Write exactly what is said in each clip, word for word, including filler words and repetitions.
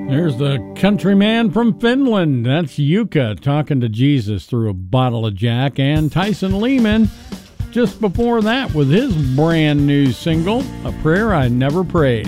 There's the countryman from Finland. That's Yuka talking to Jesus through a bottle of Jack. And Tyson Lehman just before that with his brand new single, A Prayer I Never Prayed.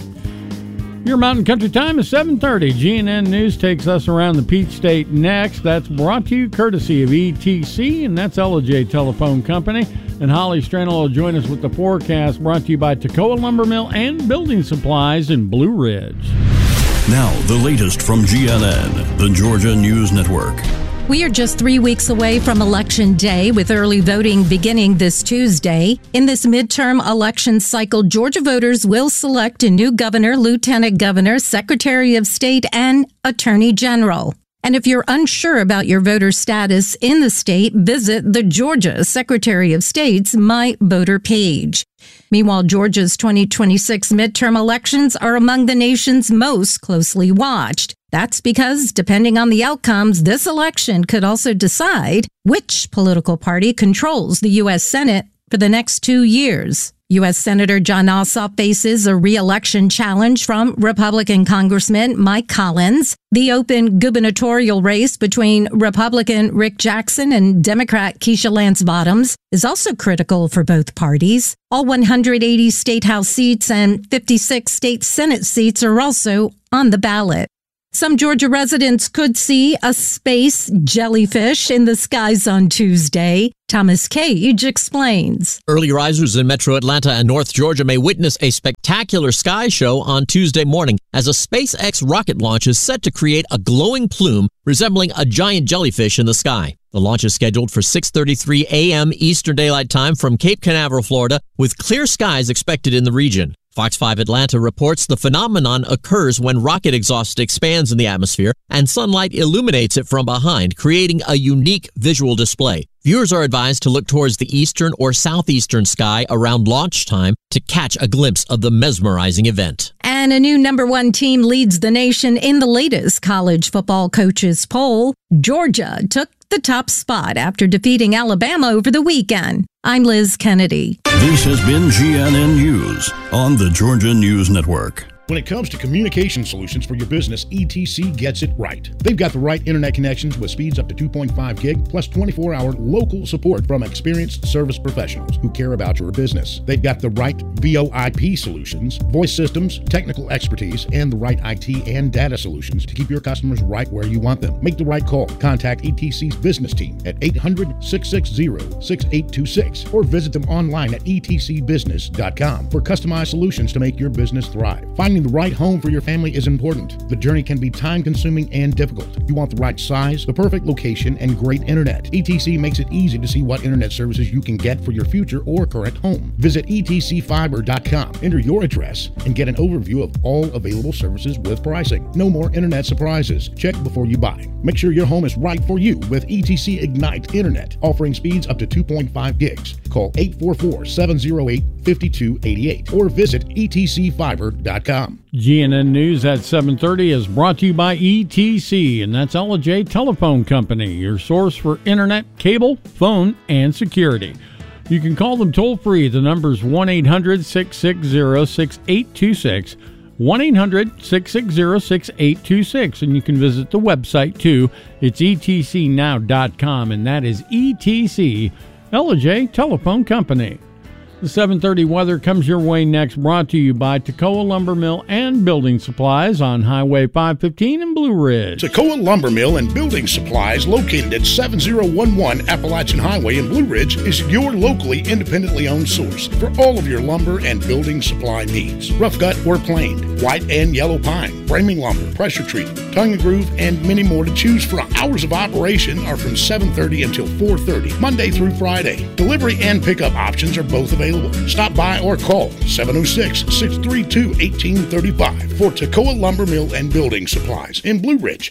Your Mountain Country time is seven thirty. G N N News takes us around the Peach State next. That's brought to you courtesy of E T C, and that's L J Telephone Company. And Holly Strandle will join us with the forecast brought to you by Toccoa Lumber Mill and Building Supplies in Blue Ridge. Now, the latest from G N N, the Georgia News Network. We are just three weeks away from Election Day, with early voting beginning this Tuesday. In this midterm election cycle, Georgia voters will select a new governor, lieutenant governor, secretary of state, and attorney general. And if you're unsure about your voter status in the state, visit the Georgia Secretary of State's My Voter page. Meanwhile, Georgia's twenty twenty-six midterm elections are among the nation's most closely watched. That's because, depending on the outcomes, this election could also decide which political party controls the U S Senate for the next two years. U S Senator Jon Ossoff faces a re-election challenge from Republican Congressman Mike Collins. The open gubernatorial race between Republican Rick Jackson and Democrat Keisha Lance Bottoms is also critical for both parties. All one hundred eighty state house seats and fifty-six state Senate seats are also on the ballot. Some Georgia residents could see a space jellyfish in the skies on Tuesday. Thomas Cage explains. Early risers in metro Atlanta and North Georgia may witness a spectacular sky show on Tuesday morning as a SpaceX rocket launch is set to create a glowing plume resembling a giant jellyfish in the sky. The launch is scheduled for six thirty-three a.m. Eastern Daylight Time from Cape Canaveral, Florida, with clear skies expected in the region. Fox five Atlanta reports the phenomenon occurs when rocket exhaust expands in the atmosphere and sunlight illuminates it from behind, creating a unique visual display. Viewers are advised to look towards the eastern or southeastern sky around launch time to catch a glimpse of the mesmerizing event. And a new number one team leads the nation in the latest college football coaches poll. Georgia took the top spot after defeating Alabama over the weekend. I'm Liz Kennedy. This has been G N N News on the Georgia News Network. When it comes to communication solutions for your business, E T C gets it right. They've got the right internet connections with speeds up to two point five gig plus twenty-four hour local support from experienced service professionals who care about your business. They've got the right V O I P solutions, voice systems, technical expertise, and the right I T and data solutions to keep your customers right where you want them. Make the right call. Contact E T C's business team at eight hundred, six six zero, six eight two six or visit them online at e t c business dot com for customized solutions to make your business thrive. Finding the right home for your family is important. The journey can be time-consuming and difficult. You want the right size, the perfect location, and great internet. E T C makes it easy to see what internet services you can get for your future or current home. Visit e t c fiber dot com, enter your address, and get an overview of all available services with pricing. No more internet surprises. Check before you buy. Make sure your home is right for you with E T C Ignite Internet, offering speeds up to two point five gigs. Call eight four four, seven zero eight, five two eight eight or visit e t c fiber dot com. G N N News at seven thirty is brought to you by E T C, and that's L J Telephone Company, your source for internet, cable, phone, and security. You can call them toll-free. The number's one eight hundred, six six zero, six eight two six, one eight hundred, six six zero, six eight two six, and you can visit the website, too. It's e t c now dot com, and that is E T C, L J Telephone Company. The seven thirty weather comes your way next, brought to you by Toccoa Lumber Mill and Building Supplies on Highway five fifteen in Blue Ridge. Toccoa Lumber Mill and Building Supplies, located at seven oh one one Appalachian Highway in Blue Ridge, is your locally independently owned source for all of your lumber and building supply needs. Rough cut or planed, white and yellow pine, framing lumber, pressure treated, tongue and groove, and many more to choose from. Hours of operation are from seven thirty until four thirty, Monday through Friday. Delivery and pickup options are both available. Stop by or call seven oh six, six three two, one eight three five for Toccoa Lumber Mill and Building Supplies in Blue Ridge.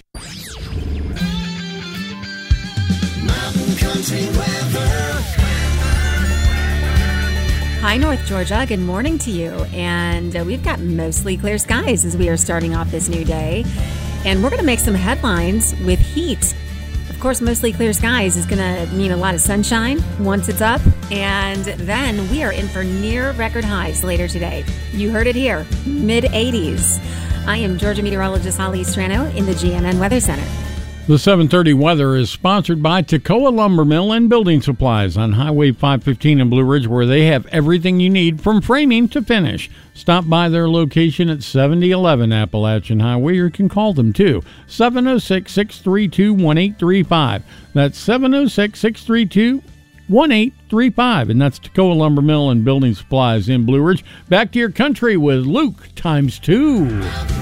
Mountain Country weather. Hi, North Georgia. Good morning to you. And uh, we've got mostly clear skies as we are starting off this new day. And we're going to make some headlines with heat. Of course, mostly clear skies is going to mean a lot of sunshine once it's up. And then we are in for near record highs later today. You heard it here, mid eighties. I am Georgia meteorologist Holly Strano in the G N N Weather Center. The seven thirty weather is sponsored by Toccoa Lumber Mill and Building Supplies on Highway five fifteen in Blue Ridge, where they have everything you need from framing to finish. Stop by their location at seventy eleven Appalachian Highway, or you can call them too. seven oh six, six three two, one eight three five. That's seven oh six, six three two, one eight three five. And that's Toccoa Lumber Mill and Building Supplies in Blue Ridge. Back to your country with Luke times two.